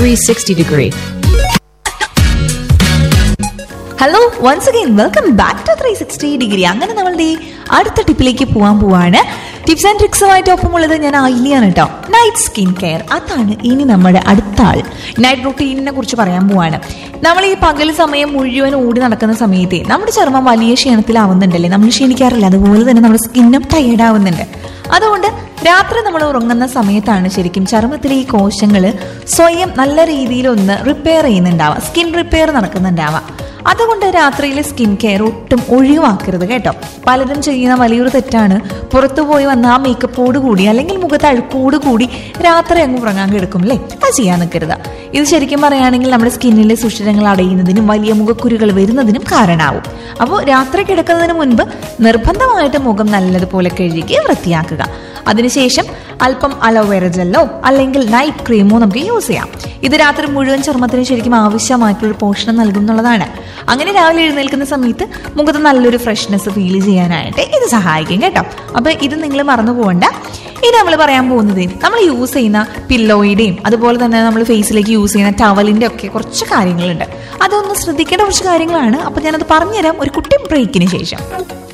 360 degree. Hello once again welcome back to 360 degree. അങ്ങനെ നമ്മളുടെ അടുത്ത ടിപ്പിലേക്ക് പോവാണ്. ടിപ്സ് ആൻഡ് ട്രിക്സുമായിട്ട് ഒപ്പമുള്ളത് ഞാൻ ആയില്യാണ് കേട്ടോ. നൈറ്റ് സ്കിൻ കെയർ, അതാണ് ഇനി നമ്മുടെ അടുത്ത ആൾ. നൈറ്റ് റൂട്ടീനിനെ കുറിച്ച് പറയാൻ പോവാണ്. നമ്മൾ ഈ പകൽ സമയം മുഴുവൻ ഓടി നടക്കുന്ന സമയത്ത് നമ്മുടെ ചർമ്മം വലിയ ക്ഷീണത്തിലാവുന്നുണ്ടല്ലേ, നമ്മൾ ക്ഷീണിക്കാറില്ല, അതുപോലെ തന്നെ നമ്മുടെ സ്കിന്നും ടയേർഡ് ആവുന്നുണ്ട്. അതുകൊണ്ട് രാത്രി നമ്മൾ ഉറങ്ങുന്ന സമയത്താണ് ശരിക്കും ചർമ്മത്തിലെ ഈ കോശങ്ങൾ സ്വയം നല്ല രീതിയിൽ ഒന്ന് റിപ്പയർ ചെയ്യുന്നുണ്ടാവുക, സ്കിൻ റിപ്പയർ നടക്കുന്നുണ്ടാവുക. അതുകൊണ്ട് രാത്രിയിലെ സ്കിൻ കെയർ ഒട്ടും ഒഴിവാക്കരുത് കേട്ടോ. പലരും ചെയ്യുന്ന വലിയൊരു തെറ്റാണ് പുറത്തു പോയി വന്ന ആ മേക്കപ്പോട് കൂടി അല്ലെങ്കിൽ മുഖത്ത് അഴുക്കോട് കൂടി രാത്രി അങ്ങ് ഉറങ്ങാൻ കിടക്കും അല്ലേ. അത് ചെയ്യാൻ നിൽക്കരുത്. ഇത് ശരിക്കും പറയുകയാണെങ്കിൽ നമ്മുടെ സ്കിന്നിലെ സുഷിരങ്ങൾ അടയുന്നതിനും വലിയ മുഖക്കുരുകൾ വരുന്നതിനും കാരണമാവും. അപ്പോൾ രാത്രി കിടക്കുന്നതിന് മുൻപ് നിർബന്ധമായിട്ട് മുഖം നല്ലതുപോലെ കഴുകി വൃത്തിയാക്കുക. അതിനുശേഷം അല്പം അലോവേറ ജെല്ലോ അല്ലെങ്കിൽ നൈറ്റ് ക്രീമോ നമുക്ക് യൂസ് ചെയ്യാം. ഇത് രാത്രി മുഴുവൻ ചർമ്മത്തിന് ശരിക്കും ആവശ്യമായിട്ടുള്ളൊരു പോഷണം നൽകും എന്നുള്ളതാണ്. അങ്ങനെ രാവിലെ എഴുന്നേൽക്കുന്ന സമയത്ത് മുഖത്ത് നല്ലൊരു ഫ്രഷ്നെസ് ഫീൽ ചെയ്യാനായിട്ട് ഇത് സഹായിക്കും കേട്ടോ. അപ്പൊ ഇത് നിങ്ങൾ മറന്നു പോകണ്ട. ഇനി നമ്മൾ പറയാൻ പോകുന്നത് നമ്മൾ യൂസ് ചെയ്യുന്ന പില്ലോയുടെയും അതുപോലെ തന്നെ നമ്മൾ ഫേസിലേക്ക് യൂസ് ചെയ്യുന്ന ടവലിന്റെ ഒക്കെ കുറച്ച് കാര്യങ്ങളുണ്ട്. അതൊന്ന് ശ്രദ്ധിക്കേണ്ട കുറച്ച് കാര്യങ്ങളാണ്. അപ്പൊ ഞാനത് പറഞ്ഞുതരാം ഒരു കുട്ടി ബ്രേക്കിന് ശേഷം.